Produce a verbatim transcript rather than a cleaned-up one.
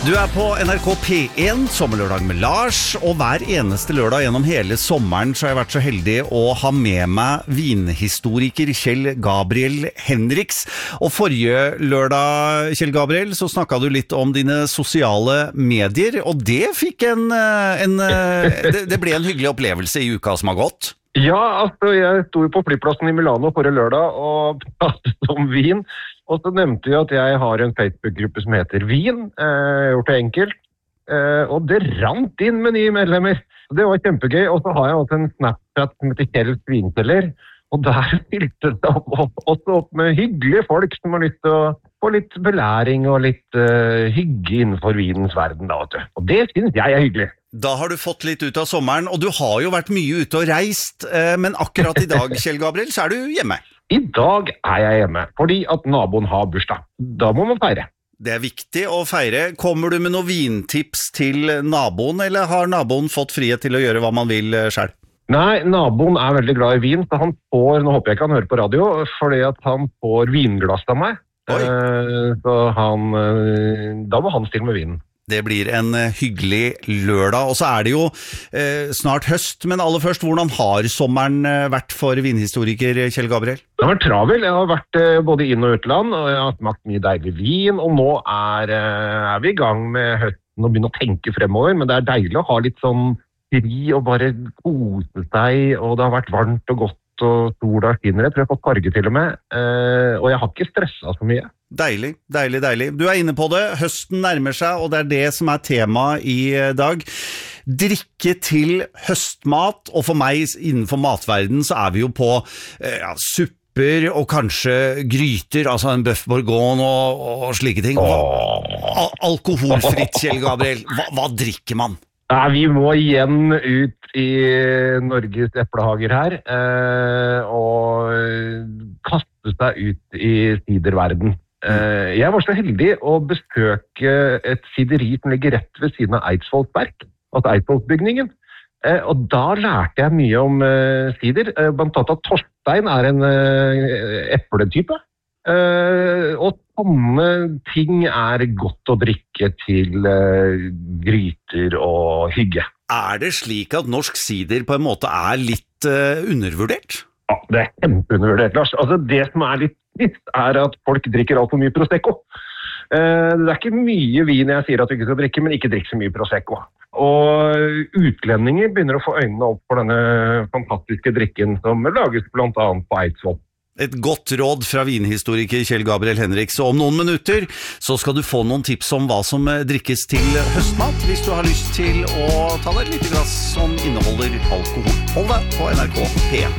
Du er på N R K P én, sommerlørdag med Lars, og hver eneste lørdag gjennom hele sommeren så har jeg vært så heldig å ha med meg vinhistoriker Kjell Gabriel Henriks. Og forrige lørdag, Kjell Gabriel, så snakket du litt om dine sosiale medier, og det fikk en, en det ble en hyggelig opplevelse i uka som har gått. Ja, altså jeg sto på flyplassen i Milano forrige lørdag og pratet om vin, og så nevnte jeg at jeg har en Facebook-gruppe som heter Vin, eh, gjort det enkelt, eh, og det rant inn med nye medlemmer. Det var kjempegøy, og så har jeg også en Snapchat som heter Kjell Svinteller, og der stilte det opp, opp, også opp med hyggelige folk som har lyst til å få litt belæring og litt uh, hygge innenfor vinens verden da, vet du. Og det synes jeg er hyggelig. Da har du fått litt ut av sommeren, og du har jo vært mye ute og reist, men akkurat i dag, Kjell Gabriel, så er du hjemme. I dag er jeg hjemme, fordi at naboen har bursdag. Da må man feire. Det er viktig å feire. Kommer du med noen vintips til naboen, eller har naboen fått frihet til å gjøre hva man vil selv? Nei, naboen er veldig glad i vin, så han får, nå håper jeg ikke han hører på radio, fordi at han får vinglass av meg. Oi. Så han, da må han stille med vinen. Det blir en hyggelig lørdag, og så er det jo eh, snart høst, men aller først, hvordan har sommeren vært for vinhistoriker Kjell Gabriel? Det har vært travel, jeg har vært eh, både inn- og utland, og jeg har smakt mye deilig vin, og nå er, eh, er vi i gang med høsten og begynner å tenke fremover, men det er deilig å ha litt sånn fri og bare kose seg, og det har vært varmt og godt, og sola skinner, jeg tror jeg har fått farge til og med, eh, og jeg har ikke stresset så mye. Deilig, deilig, deilig. Du er inne på det, høsten nærmer seg, og det er det som er tema i dag. Drikke til høstmat, og for meg innenfor matverden så er vi jo på ja, supper og kanskje gryter, altså en bøff bourgogne og, og slike ting. Hva, alkoholfritt, Kjell Gabriel, hva, hva drikker man? Nei, vi må igjen ut i Norges eplehager her, eh, og kaste seg ut i siderverden. Eh, jeg var så heldig å besøke et sideri som ligger rett ved siden av Eidsvoldsberg, altså Eidsvoldsbygningen. Eh, og da lærte jeg mye om eh, sider, eh, blant annet at Torstein er en eh, epletype. Uh, og sånne ting er godt å drikke til uh, gryter og hygge. Er det slik at norsk sider på en måte er litt uh, undervurdert? Ja, det er kjempeundervurdert, Lars. Altså, det som er litt trist er at folk drikker alt for mye Prosecco. Uh, det er ikke mye vin jeg sier at du ikke skal drikke, men ikke drikk så mye Prosecco. Og utlendinger begynner å få øynene opp for denne fantastiske drikken som lages blant annet på Eidsvoll. Et godt råd fra vinhistoriker Kjell Gabriel Henriks, og om noen minutter så skal du få noen tips om hva som drikkes til høstmat, hvis du har lyst til å ta deg et lite glass som inneholder alkohol. Hold deg på N R K P én.